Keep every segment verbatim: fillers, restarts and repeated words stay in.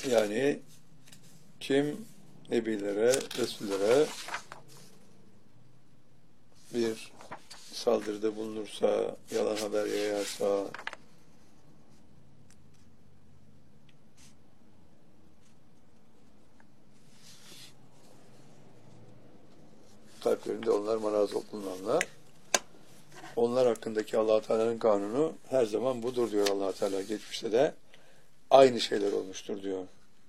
Yani kim nebilere, resullere bir saldırıda bulunursa, yalan haber yayarsa, kalplerinde onlar maraz bulunanlar, onlar hakkındaki Allah-u Teala'nın kanunu her zaman budur diyor Allah-u Teala. Geçmişte de aynı şeyler olmuştur diyor.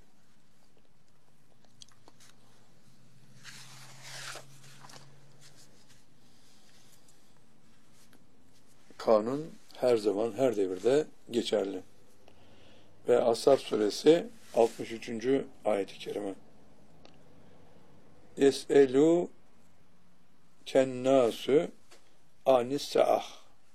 Kanun her zaman, her devirde geçerli. Ve Ashab suresi altmış üçüncü ayet-i kerime. Yes'elû kennâsü anis-sa'ah.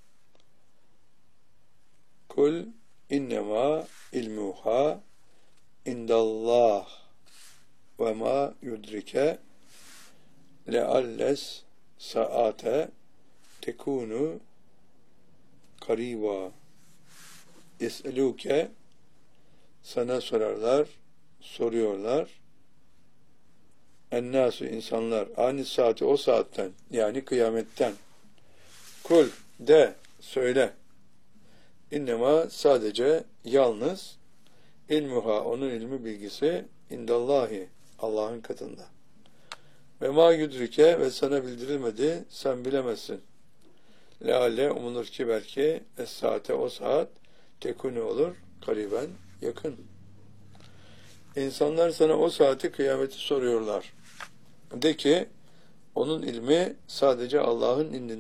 Kul innemâ ilmuha indallah ve ma yudrike lealles saate tekunu kariba. Yes'elûke, sana sorarlar, soruyorlar. Ennâsü, insanlar, anis saati, o saatten, yani kıyametten. Kul, de, söyle. İnnemâ, sadece, yalnız, ilmuha, onun ilmi bilgisi, indallahi, Allah'ın katında. Ve ma yudrike, ve sana bildirilmedi, sen bilemezsin. Leale, umulur ki belki, es saate, o saat, tekuni olur, kariben, yakın. İnsanlar sana o saati, kıyameti soruyorlar. De ki, onun ilmi sadece Allah'ın indinde.